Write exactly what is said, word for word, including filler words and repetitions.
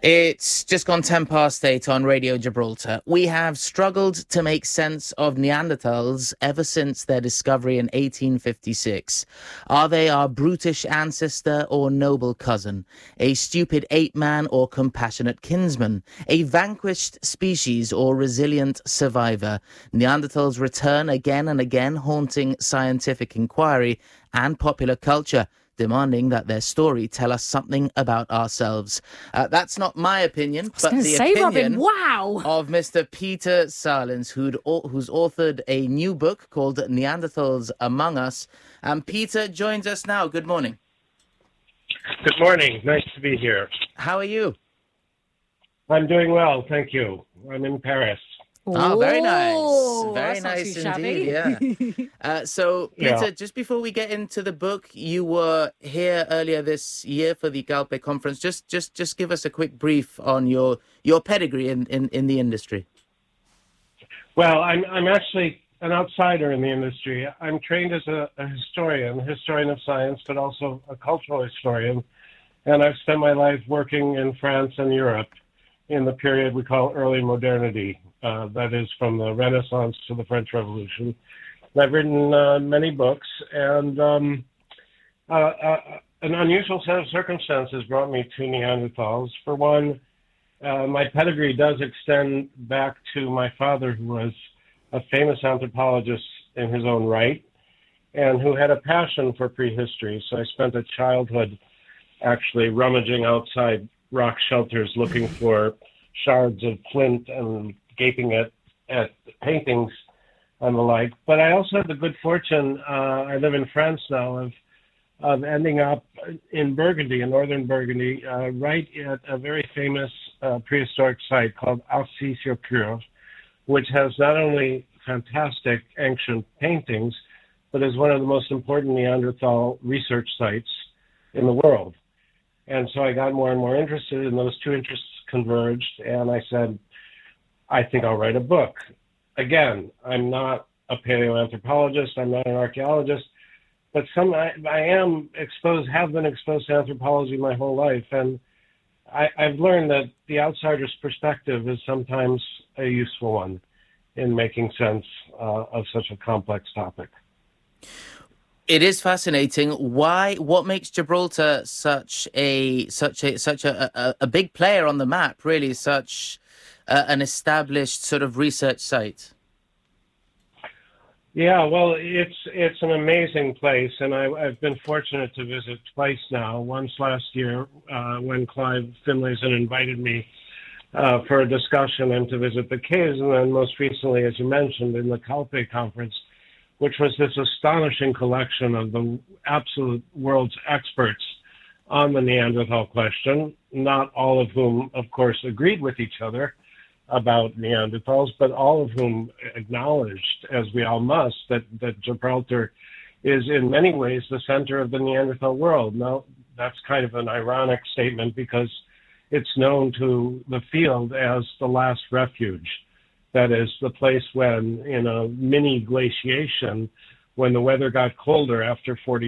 It's just gone ten past eight on Radio Gibraltar. We have struggled to make sense of Neanderthals ever since their discovery in eighteen fifty-six. Are they our brutish ancestor or noble cousin? A stupid ape-man or compassionate kinsman? A vanquished species or resilient survivor? Neanderthals return again and again, haunting scientific inquiry and popular culture, demanding that their story tell us something about ourselves. Uh, that's not my opinion, but the say, opinion Robin, wow. of Mister Peter Salins, who'd, who's authored a new book called Neanderthals Among Us. And Peter joins us now. Good morning. Good morning. Nice to be here. How are you? I'm doing well, thank you. I'm in Paris. Oh, very nice. Oh, Very that's not nice too indeed, shabby. yeah. Uh, so, Peter, Yeah. just before we get into the book, you were here earlier this year for the Galpe conference. Just just, just give us a quick brief on your, your pedigree in, in, in the industry. Well, I'm I'm actually an outsider in the industry. I'm trained as a, a historian, a historian of science, but also a cultural historian. And I've spent my life working in France and Europe in the period we call early modernity. Uh, that is from the Renaissance to the French Revolution. And I've written uh, many books, and um, uh, uh, an unusual set of circumstances brought me to Neanderthals. For one, uh, my pedigree does extend back to my father, who was a famous anthropologist in his own right, and who had a passion for prehistory. So I spent a childhood actually rummaging outside rock shelters looking for shards of flint and gaping at, at paintings and the like. But I also had the good fortune, uh, I live in France now, of, of ending up in Burgundy, in northern Burgundy, uh, right at a very famous uh, prehistoric site called Arcis-sur-Cour, which has not only fantastic ancient paintings, but is one of the most important Neanderthal research sites in the world. And so I got more and more interested, and those two interests converged, and I said, I think I'll write a book. Again, I'm not a paleoanthropologist, I'm not an archaeologist, but some I, I am exposed, have been exposed to anthropology my whole life, and I, I've learned that the outsider's perspective is sometimes a useful one in making sense uh, of such a complex topic. It is fascinating. Why? What makes Gibraltar such a such a such a, a, a big player on the map? Really, such uh, an established sort of research site. Yeah, well, it's it's an amazing place, and I, I've been fortunate to visit twice now. Once last year uh, when Clive Finlayson invited me uh, for a discussion and to visit the caves, and then most recently, as you mentioned, in the Calpe conference, which was this astonishing collection of the absolute world's experts on the Neanderthal question, not all of whom, of course, agreed with each other about Neanderthals, but all of whom acknowledged, as we all must, that, that Gibraltar is in many ways the center of the Neanderthal world. Now, that's kind of an ironic statement because it's known to the field as the last refuge. That is the place when, in a mini glaciation, when the weather got colder after forty